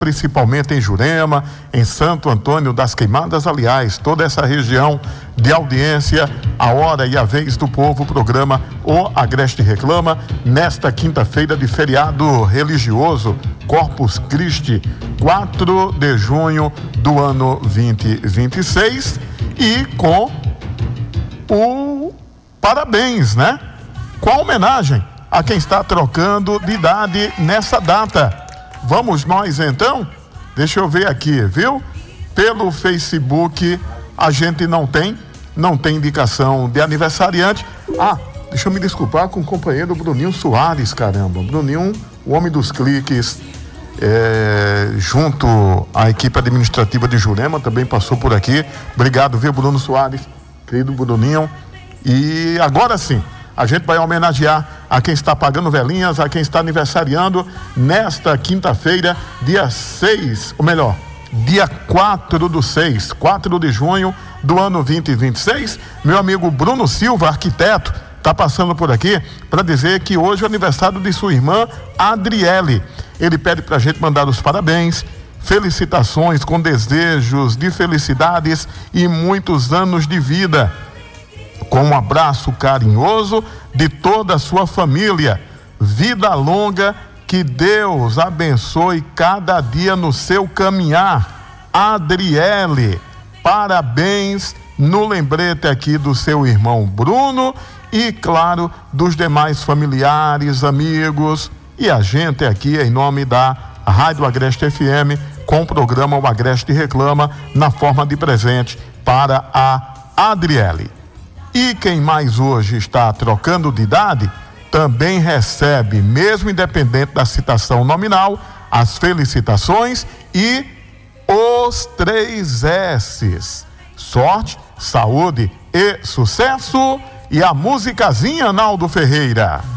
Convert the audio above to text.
principalmente em Jurema, em Santo Antônio das Queimadas, aliás, toda essa região de audiência, a hora e a vez do povo, o programa O Agreste Reclama, nesta quinta-feira de feriado religioso, Corpus Christi, 4 de junho do ano 2026, e com o parabéns, né? Com a homenagem a quem está trocando de idade nessa data. Vamos nós então? Deixa eu ver aqui, viu? Pelo Facebook a gente não tem indicação de aniversariante. Deixa eu me desculpar com o companheiro Bruninho Soares, caramba. Bruninho, o homem dos cliques, junto à equipe administrativa de Jurema, também passou por aqui. Obrigado, viu, Bruno Soares, querido Bruninho. E agora sim, a gente vai homenagear a quem está pagando velhinhas, a quem está aniversariando nesta quinta-feira, dia 6, ou melhor, dia 4 de junho do ano 2026. Meu amigo Bruno Silva, arquiteto, está passando por aqui para dizer que hoje é o aniversário de sua irmã Adriele. Ele pede para a gente mandar os parabéns, felicitações com desejos de felicidades e muitos anos de vida. Com um abraço carinhoso de toda a sua família. Vida longa, que Deus abençoe cada dia no seu caminhar. Adriele, parabéns no lembrete aqui do seu irmão Bruno e, claro, dos demais familiares, amigos e a gente aqui em nome da Rádio Agreste FM com o programa O Agreste Reclama na forma de presente para a Adriele. E quem mais hoje está trocando de idade também recebe, mesmo independente da citação nominal, as felicitações e os 3 S's: sorte, saúde e sucesso. E a musicazinha, Naldo Ferreira.